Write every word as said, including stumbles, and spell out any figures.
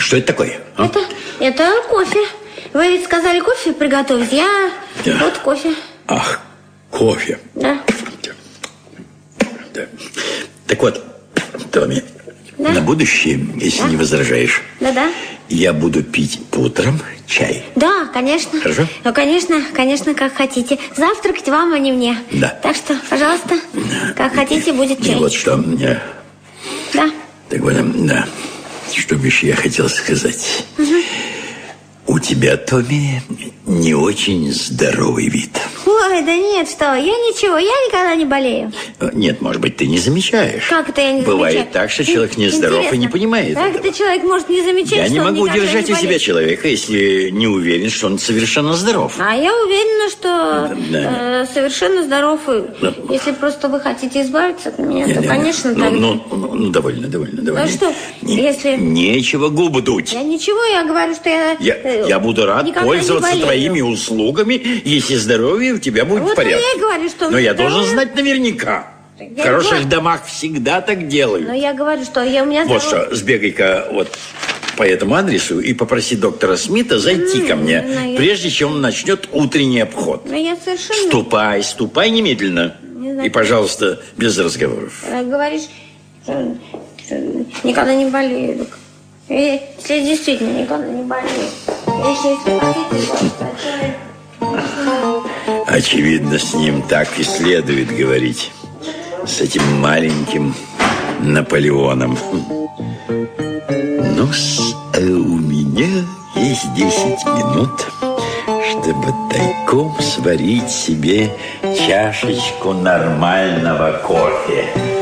Что это такое? А? Это, это кофе. Вы ведь сказали кофе приготовить. Я да. вот кофе. Ах, кофе. Да. да. Так вот, Томми, да? на будущее, если да? не возражаешь, да-да. я буду пить по утрам чай. Да, конечно. Хорошо? Ну, конечно, конечно, как хотите. Завтракать вам, а не мне. Да. Так что, пожалуйста, как хотите, будет чай. И вот что мне... Да. Так вот, да. Что бы еще я хотел сказать. Угу. У тебя, Томми, не очень здоровый вид. Ой, да нет, что, я ничего, я никогда не болею. Нет, может быть, ты не замечаешь. Как это я не Бывает замечаю? так, что человек нездоров Интересно, и не понимает как этого. это человек может не замечать, Я что не он могу никогда держать не у себя болеет? человека, если не уверен, что он совершенно здоров. А я уверена, что да. э, совершенно здоров. И да. Если просто вы хотите избавиться от меня, не, то, не, конечно, ну, так... Ну, ну, ну, довольно, довольно, довольно. Ну, что, не, если... Нечего губы дуть. Я ничего, я говорю, что я... Я, э, я буду рад пользоваться твоими услугами, если здоровье у тебя будет вот в порядке. Я и говорю, что Но я здоровье... должен знать наверняка. Я в хороших говорю... домах всегда так делают. Но я говорю, что я, у меня вот здоровье... Вот что, сбегай-ка вот по этому адресу и попроси доктора Смита зайти mm, ко мне, ну, прежде я... чем он начнет утренний обход. Но я совершенно... Ступай, ступай немедленно. Не и, пожалуйста, без разговоров. Говоришь, что, что никогда не болею. Если действительно никогда не болею. Если хотите, очевидно, с ним так и следует говорить. С этим маленьким Наполеоном. Ну, а у меня есть десять минут, чтобы тайком сварить себе чашечку нормального кофе.